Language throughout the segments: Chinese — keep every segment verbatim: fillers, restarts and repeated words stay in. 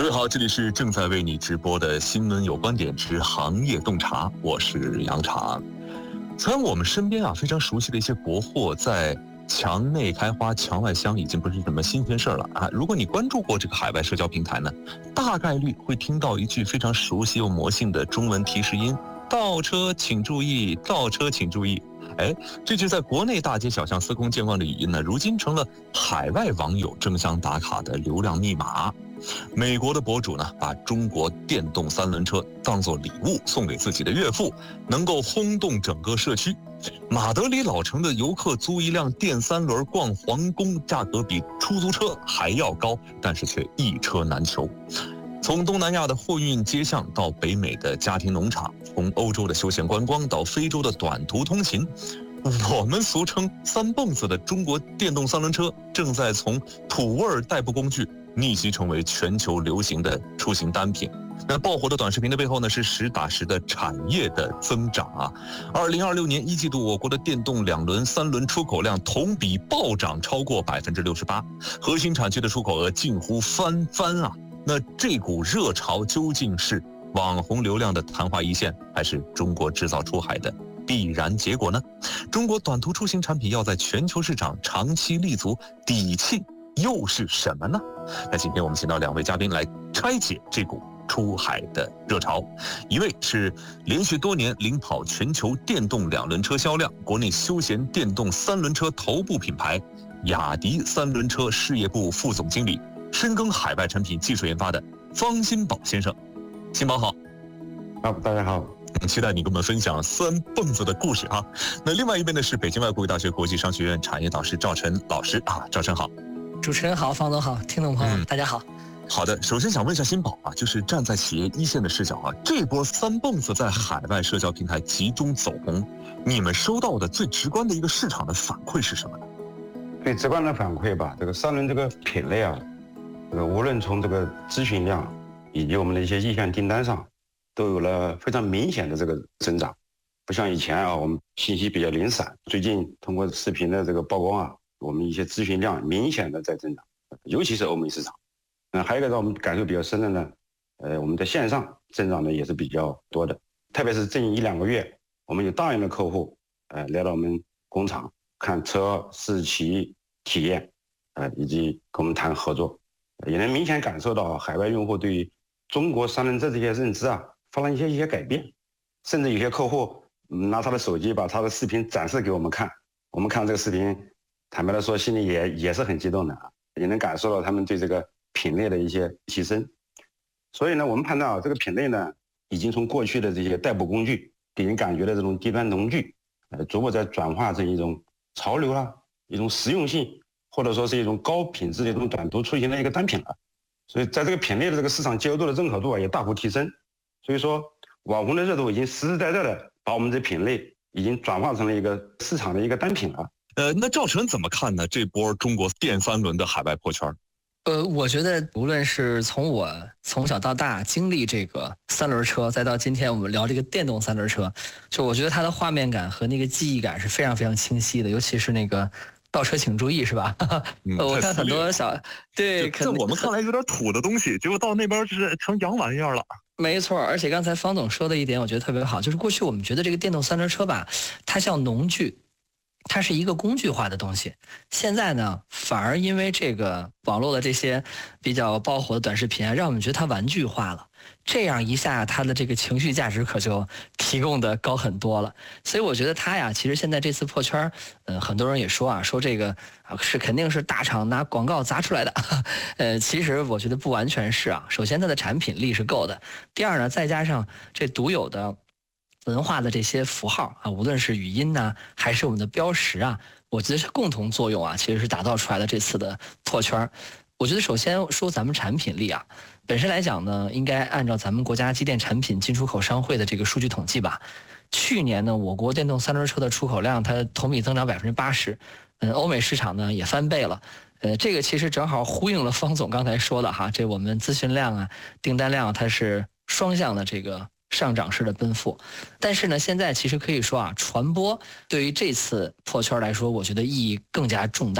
位好，这里是正在为你直播的新闻有观点之行业洞察，我是杨常。虽然我们身边啊非常熟悉的一些国货，在墙内开花墙外香已经不是什么新鲜事儿了啊。如果你关注过这个海外社交平台呢，大概率会听到一句非常熟悉又魔性的中文提示音：倒车请注意，倒车请注意。哎，这句在国内大街小巷司空见惯的语音呢，如今成了海外网友争相打卡的流量密码。美国的博主呢，把中国电动三轮车当作礼物送给自己的岳父，能够轰动整个社区。马德里老城的游客租一辆电三轮逛皇宫，价格比出租车还要高，但是却一车难求。从东南亚的货运街巷到北美的家庭农场，从欧洲的休闲观光到非洲的短途通勤，我们俗称三蹦子的中国电动三轮车正在从土味代步工具逆袭成为全球流行的出行单品。那爆火的短视频的背后呢，是实打实的产业的增长啊！二零二六年一季度，我国的电动两轮、三轮出口量同比暴涨超过百分之六十八，核心产区的出口额近乎翻番啊！那这股热潮究竟是网红流量的昙花一现，还是中国制造出海的必然结果呢？中国短途出行产品要在全球市场长期立足，底气又是什么呢？那今天我们请到两位嘉宾来拆解这股出海的热潮。一位是连续多年领跑全球电动两轮车销量，国内休闲电动三轮车头部品牌雅迪三轮车事业部副总经理，深耕海外产品技术研发的方新宝先生。新宝好。 啊，大家好。 期待你跟我们分享三蹦子的故事啊。那另外一边呢是北京外国语大学国际商学院产业导师赵晨老师啊，赵晨好。 主持人好，方总好，听众朋友、嗯、大家好。 好的，首先想问一下新宝啊，就是站在企业一线的视角啊，这波三蹦子在海外社交平台集中走红，你们收到的最直观的一个市场的反馈是什么呢？ 最直观的反馈吧，这个三轮这个品类啊，这个无论从这个咨询量以及我们的一些意向订单上，都有了非常明显的这个增长。不像以前啊，我们信息比较零散，最近通过视频的这个曝光啊，我们一些咨询量明显的在增长，尤其是欧美市场。嗯，还有一个让我们感受比较深的呢，呃，我们在线上增长的也是比较多的，特别是近一两个月，我们有大量的客户，呃，来到我们工厂看车、试骑、体验，呃，以及跟我们谈合作，也能明显感受到海外用户对于中国三轮车这些认知啊，发生一些一些改变，甚至有些客户、嗯、拿他的手机把他的视频展示给我们看，我们看这个视频，坦白的说，心里也也是很激动的啊，也能感受到他们对这个品类的一些提升。所以呢，我们判断啊，这个品类呢，已经从过去的这些代步工具给人感觉的这种低端农具，呃，逐步在转化成一种潮流啦，一种实用性，或者说是一种高品质的一种短途出行的一个单品了。所以在这个品类的这个市场接受度的认可度啊，也大幅提升。所以说，网红的热度已经实实在在的把我们这品类已经转化成了一个市场的一个单品了。 呃，那赵晨怎么看呢？这波中国电三轮的海外破圈？ 呃，我觉得无论是从我从小到大经历这个三轮车，再到今天我们聊这个电动三轮车，就我觉得它的画面感和那个记忆感是非常非常清晰的，尤其是那个倒车请注意，是吧？嗯、我看很多小对， 在我们看来有点土的东西，结果到那边是成洋玩意儿了。 没错，而且刚才方总说的一点，我觉得特别好，就是过去我们觉得这个电动三轮车吧，它像农具。它是一个工具化的东西，现在呢，反而因为这个网络的这些比较爆火的短视频啊，让我们觉得它玩具化了。这样一下，它的这个情绪价值可就提供的高很多了。所以我觉得它呀，其实现在这次破圈，呃，很多人也说啊，说这个啊是肯定是大厂拿广告砸出来的。呃，其实我觉得不完全是啊。首先，它的产品力是够的。第二呢，再加上这独有的文化的这些符号啊，无论是语音呐、啊，还是我们的标识啊，我觉得是共同作用啊，其实是打造出来的这次的破圈。我觉得首先说咱们产品力啊，本身来讲呢，应该按照咱们国家机电产品进出口商会的这个数据统计吧，去年呢，我国电动三轮车的出口量它同比增长百分之八十，嗯，欧美市场呢也翻倍了。呃，这个其实正好呼应了方总刚才说的哈，这我们咨询量啊、订单量它是双向的这个上涨式的奔赴。但是呢，现在其实可以说啊，传播对于这次破圈来说，我觉得意义更加重大。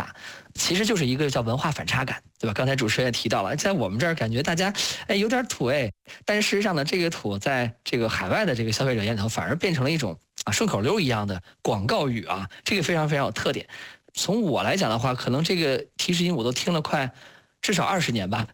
其实就是一个叫文化反差感，对吧？刚才主持人也提到了，在我们这儿感觉大家哎有点土哎，但是事实上呢，这个土在这个海外的这个消费者眼里头，反而变成了一种啊顺口溜一样的广告语啊，这个非常非常有特点。从我来讲的话，可能这个提示音我都听了快至少二十年吧，